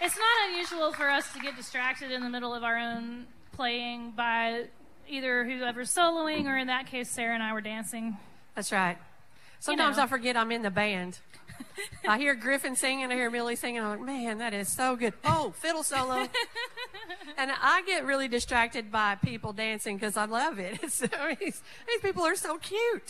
It's not unusual for us to get distracted in the middle of our own playing by either whoever's soloing or, in that case, Sarah and I were dancing. That's right. Sometimes I forget I'm in the band. I hear Griffin singing, I hear Millie singing, I'm like, man, that is so good. Oh, fiddle solo. And I get really distracted by people dancing because I love it. These people are so cute.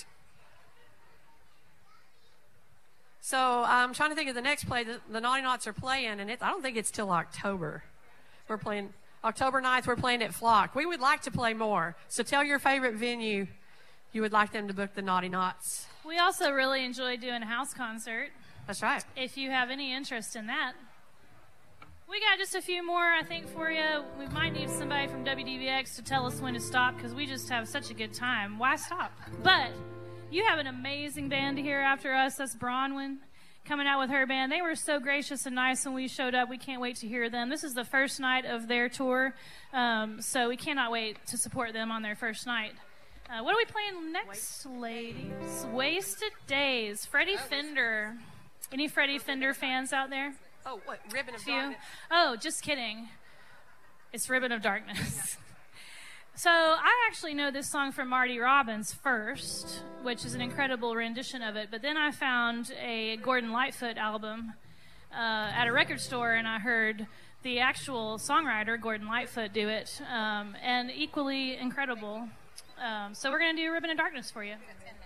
So I'm trying to think of the next play. The Naughty Knots are playing, and I don't think it's till October. We're playing October 9th. We're playing at Flock. We would like to play more. So tell your favorite venue you would like them to book the Naughty Knots. We also really enjoy doing a house concert. That's right. If you have any interest in that. We got just a few more, I think, for you. We might need somebody from WDVX to tell us when to stop because we just have such a good time. Why stop? But you have an amazing band here after us. That's Bronwyn coming out with her band. They were so gracious and nice when we showed up. We can't wait to hear them. This is the first night of their tour, so we cannot wait to support them on their first night. What are we playing next, ladies? Wasted Days. Freddie Fender. Any Freddie Fender fans out there? Oh, what? Ribbon of Darkness? Oh, just kidding. It's Ribbon of Darkness. So I actually know this song from Marty Robbins first, which is an incredible rendition of it. But then I found a Gordon Lightfoot album at a record store, and I heard the actual songwriter, Gordon Lightfoot, do it, and equally incredible. So we're going to do Ribbon of Darkness for you.